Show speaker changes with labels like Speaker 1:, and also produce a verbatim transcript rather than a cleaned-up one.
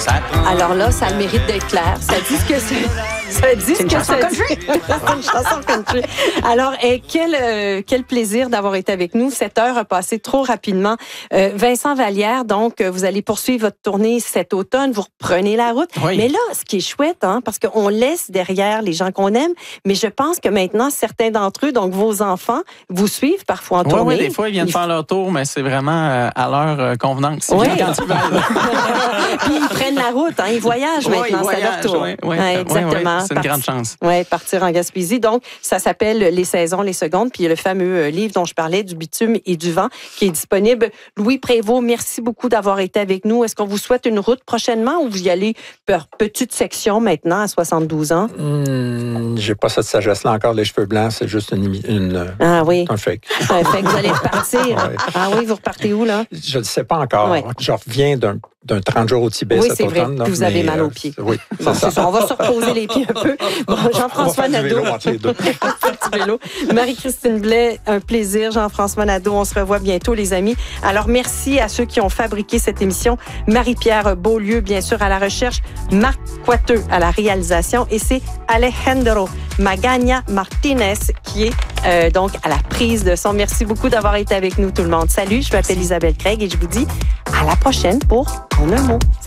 Speaker 1: Ça prend...
Speaker 2: Alors là, ça a le mérite d'être clair. Ça dit ce que c'est. Ça dit ce
Speaker 3: une
Speaker 2: que
Speaker 3: chanson
Speaker 2: ça
Speaker 3: country.
Speaker 2: dit. C'est une chanson country. Alors, eh, quel, euh, quel plaisir d'avoir été avec nous. Cette heure a passé trop rapidement. Euh, Vincent Vallière, donc, vous allez poursuivre votre tournée cet automne. Vous reprenez la route.
Speaker 1: Oui.
Speaker 2: Mais là, ce qui est chouette, hein, parce qu'on laisse derrière les gens qu'on aime, mais je pense que maintenant, certains d'entre eux, donc vos enfants, vous suivent parfois en
Speaker 1: Oui,
Speaker 2: tournée.
Speaker 1: oui, des fois, ils viennent
Speaker 2: Ils...
Speaker 1: faire leur tour, mais c'est vraiment euh, à leur euh, convenance.
Speaker 2: Oui.
Speaker 1: Quand ils veulent.
Speaker 2: Puis ils prennent la route, hein, ils voyagent
Speaker 1: Oui,
Speaker 2: maintenant,
Speaker 1: ils
Speaker 2: c'est à leur
Speaker 1: voyagent,
Speaker 2: tour.
Speaker 1: oui, oui,
Speaker 2: Ouais,
Speaker 1: oui,
Speaker 2: exactement.
Speaker 1: oui, c'est une grande chance.
Speaker 2: Oui, partir en Gaspésie. Donc, ça s'appelle Les saisons, les secondes. Puis il y a le fameux euh, livre dont je parlais, Du bitume et du vent, qui est disponible. Louis Prévost, merci beaucoup d'avoir été avec nous. Est-ce qu'on vous souhaite une route prochainement ou vous y allez par petite section maintenant à soixante-douze ans?
Speaker 4: Hum, j'ai pas cette sagesse-là encore. Les cheveux blancs, c'est juste une, une,
Speaker 2: Ah oui.
Speaker 4: un fake.
Speaker 2: C'est un fait que vous allez repartir.
Speaker 4: Ouais.
Speaker 2: Ah oui, vous repartez où, là?
Speaker 4: Je ne sais pas encore.
Speaker 2: Ouais.
Speaker 4: Je reviens d'un, d'un trente jours au Tibet
Speaker 2: Oui,
Speaker 4: cet
Speaker 2: c'est vrai.
Speaker 4: automne. là,
Speaker 2: Puis vous avez
Speaker 4: mais,
Speaker 2: mal
Speaker 4: euh,
Speaker 2: aux pieds.
Speaker 4: Oui,
Speaker 2: Bon,
Speaker 4: c'est ça.
Speaker 2: c'est ça. On va se reposer les pieds un peu. Bon, Jean-François
Speaker 4: On va faire du
Speaker 2: Nadeau.
Speaker 4: vélo entre les deux.
Speaker 2: Petit vélo. Marie-Christine Blais, un plaisir. Jean-François Nadeau, on se revoit bientôt, les amis. Alors, merci à ceux qui ont fabriqué cette émission. Marie-Pierre Beaulieu, bien sûr, à la recherche. Marc Coiteux à la réalisation. Et c'est Alejandro Magana Martinez qui est euh, donc à la prise de son. Merci beaucoup d'avoir été avec nous, tout le monde. Salut, je m'appelle Isabelle Craig et je vous dis à la prochaine pour En un mot.